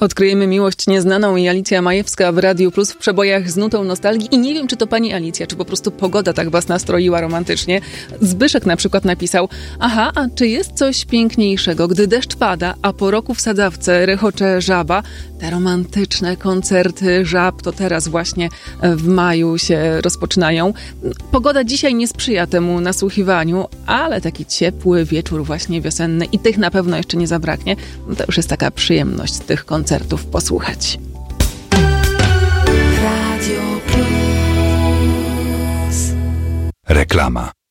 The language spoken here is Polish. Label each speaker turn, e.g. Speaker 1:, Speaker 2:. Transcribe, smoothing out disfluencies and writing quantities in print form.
Speaker 1: Odkryjemy miłość nieznaną i Alicja Majewska w Radiu Plus w przebojach z nutą nostalgii. I nie wiem, czy to pani Alicja, czy po prostu pogoda tak was nastroiła romantycznie. Zbyszek na przykład napisał: aha, a czy jest coś piękniejszego, gdy deszcz pada, a po roku w sadzawce rechocze żaba? Te romantyczne koncerty żab to teraz właśnie w maju się rozpoczynają. Pogoda dzisiaj nie sprzyja temu nasłuchiwaniu, ale taki ciepły wieczór właśnie wiosenny i tych na pewno jeszcze nie zabraknie. To już jest taka przyjemność tych koncertów posłuchać.
Speaker 2: Radio Plus.
Speaker 3: Reklama.